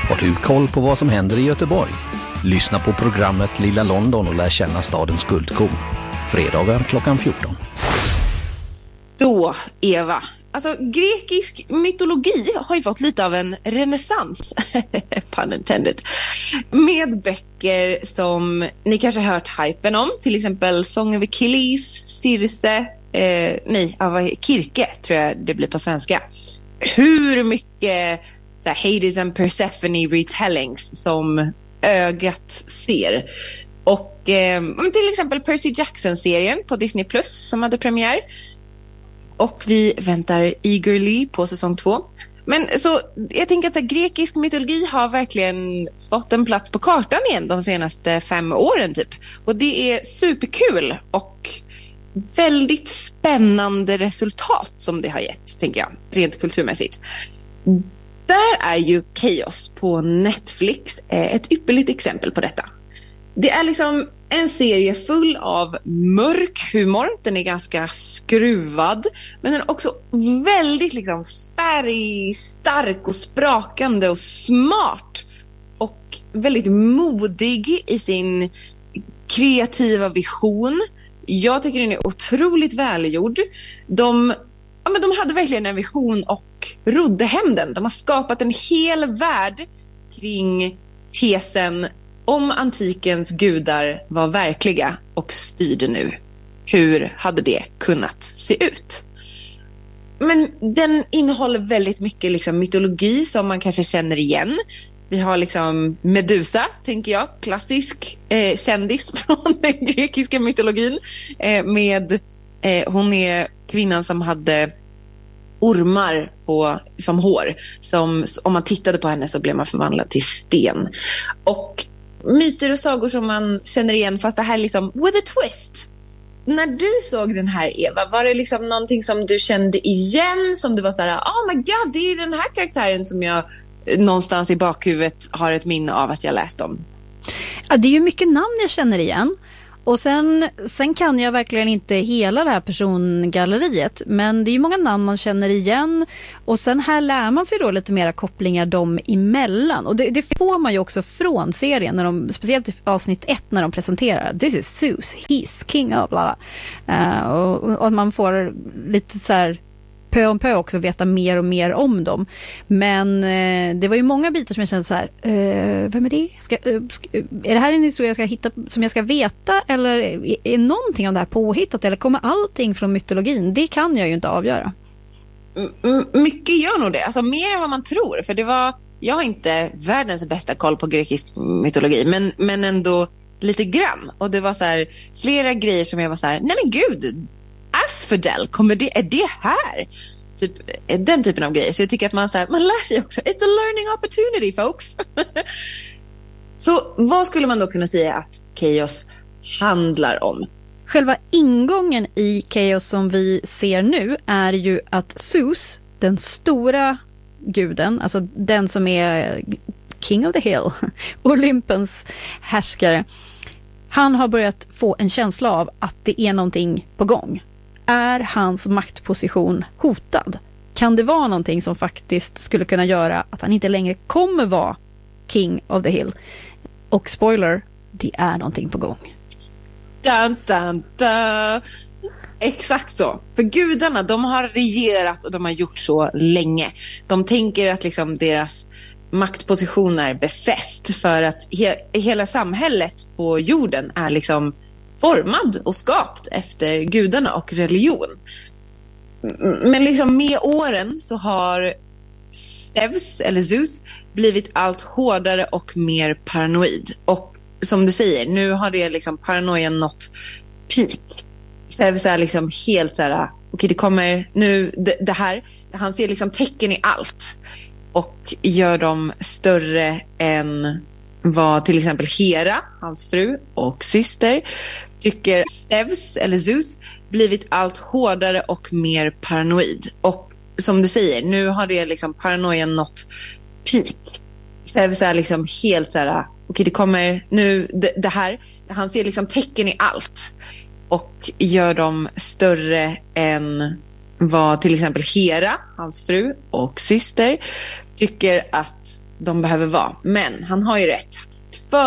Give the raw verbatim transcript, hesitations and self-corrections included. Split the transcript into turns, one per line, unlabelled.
Har du koll på vad som händer i Göteborg? Lyssna på programmet Lilla London och lär känna stadens guldkorn. Fredagar klockan fjorton.
Då, Eva. Alltså, grekisk mytologi har ju fått lite av en renässans, pun intended, med böcker som ni kanske har hört hypen om, till exempel Song of Achilles, Circe, eh, nej, av Kirke tror jag det blir på svenska. Hur mycket så här, Hades and Persephone retellings som ögat ser. Och eh, till exempel Percy Jackson-serien på Disney Plus som hade premiär. Och vi väntar eagerly på säsong två. Men så jag tänker att grekisk mytologi har verkligen fått en plats på kartan igen de senaste fem åren typ. Och det är superkul och väldigt spännande resultat som det har gett, tänker jag, rent kulturmässigt. Där är ju Chaos på Netflix ett ypperligt exempel på detta. Det är liksom en serie full av mörk humor. Den är ganska skruvad, men den är också väldigt liksom färgstark och sprakande och smart. Och väldigt modig i sin kreativa vision. Jag tycker den är otroligt välgjord. De, ja, men de hade verkligen en vision och rodde hem den. De har skapat en hel värld kring tesen om antikens gudar var verkliga och styrde nu. Hur hade det kunnat se ut? Men den innehåller väldigt mycket liksom mytologi som man kanske känner igen. Vi har liksom Medusa, tänker jag, klassisk eh, kändis från den grekiska mytologin. Eh, med, eh, hon är kvinnan som hade ormar på, som hår. Som, om man tittade på henne så blev man förvandlad till sten. Och myter och sagor som man känner igen, fast det här liksom with a twist. När du såg den här, Eva, var det liksom någonting som du kände igen, som du var så här, oh my god, det är den här karaktären som jag någonstans i bakhuvudet har ett minne av att jag läst om?
Ja, det är ju mycket namn jag känner igen. Och sen, sen kan jag verkligen inte hela det här persongalleriet. Men det är ju många namn man känner igen. Och sen här lär man sig då lite mera kopplingar dem emellan. Och det, det får man ju också från serien. När de, speciellt i avsnitt ett när de presenterar. This is Zeus, he's king of bla bla. Uh, och, och man får lite så här pö om pö också veta mer och mer om dem. Men eh, det var ju många bitar som jag kände så här, eh, vem är det? Ska, eh, ska, är det här en historia jag ska hitta som jag ska veta, eller är, är någonting av det här påhittat, eller kommer allting från mytologin? Det kan jag ju inte avgöra.
M- mycket gör nog det, alltså mer än vad man tror, för det var, jag har inte världens bästa koll på grekisk mytologi, men, men ändå lite grann, och det var så här flera grejer som jag var så här, nej men gud, Asphodel, kommer det, är det här? Typ, den typen av grejer. Så jag tycker att man, så här, man lär sig också. It's a learning opportunity, folks. Så vad skulle man då kunna säga att Chaos handlar om?
Själva ingången i Chaos som vi ser nu är ju att Zeus, den stora guden, alltså den som är King of the Hill, Olympens härskare, han har börjat få en känsla av att det är någonting på gång. Är hans maktposition hotad? Kan det vara någonting som faktiskt skulle kunna göra att han inte längre kommer vara King of the Hill? Och spoiler, det är någonting på gång.
Dun, dun, dun. Exakt så. För gudarna, de har regerat och de har gjort så länge. De tänker att liksom deras maktposition är befäst för att he- hela samhället på jorden är liksom formad och skapt efter gudarna och religion. Men liksom med åren så har Zeus eller Zeus blivit allt hårdare och mer paranoid. Och som du säger, nu har det liksom paranoian nått peak. Zeus är liksom helt så här, okej okay, det kommer nu, det, det här, han ser liksom tecken i allt och gör dem större än vad till exempel Hera, hans fru och syster, tycker Zeus eller Zeus blivit allt hårdare och mer paranoid. Och som du säger, nu har det liksom paranoian nått peak. Zeus är liksom helt så här, okej okay, det kommer nu, det, det här, han ser liksom tecken i allt och gör dem större än vad till exempel Hera, hans fru och syster, tycker att de behöver vara. Men han har ju rätt.